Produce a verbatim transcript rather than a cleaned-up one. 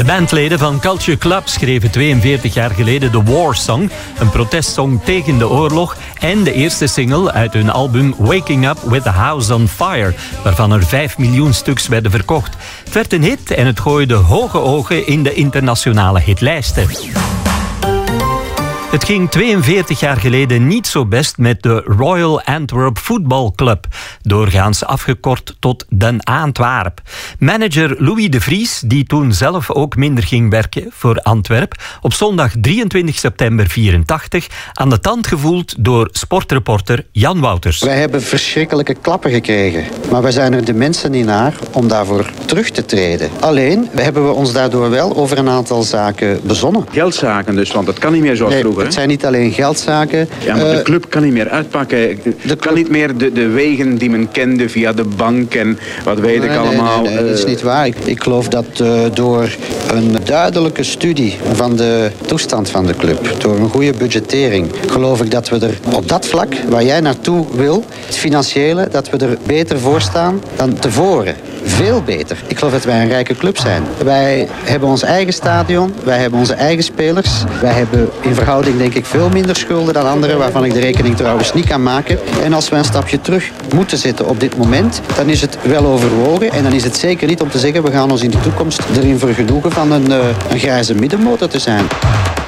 De bandleden van Culture Club schreven tweeënveertig jaar geleden de War Song, een protestsong tegen de oorlog en de eerste single uit hun album Waking Up with the House on Fire, waarvan er vijf miljoen stuks werden verkocht. Het werd een hit en het gooide hoge ogen in de internationale hitlijsten. Het ging tweeënveertig jaar geleden niet zo best met de Royal Antwerp Football Club, doorgaans afgekort tot Den Antwerp. Manager Louis de Vries, die toen zelf ook minder ging werken voor Antwerp, op zondag drieëntwintig september vierentachtig aan de tand gevoeld door sportreporter Jan Wouters. Wij hebben verschrikkelijke klappen gekregen, maar wij zijn er de mensen niet naar om daarvoor terug te treden. Alleen hebben we ons daardoor wel over een aantal zaken bezonnen. Geldzaken dus, want het kan niet meer zoals nee, vroeger. Het zijn niet alleen geldzaken. Ja, maar uh, de club kan niet meer uitpakken. De kan niet meer de, de wegen die men kende via de bank en wat weet nee, ik allemaal. Nee, nee, nee, dat is niet waar. Ik, ik geloof dat uh, door een duidelijke studie van de toestand van de club, door een goede budgettering, geloof ik dat we er op dat vlak waar jij naartoe wil, het financiële, dat we er beter voor staan dan tevoren. Veel beter. Ik geloof dat wij een rijke club zijn. Wij hebben ons eigen stadion, wij hebben onze eigen spelers. Wij hebben in verhouding denk ik veel minder schulden dan anderen, waarvan ik de rekening trouwens niet kan maken. En als we een stapje terug moeten zetten op dit moment, dan is het wel overwogen. En dan is het zeker niet om te zeggen, we gaan ons in de toekomst erin vergenoegen van een, uh, een grijze middenmotor te zijn.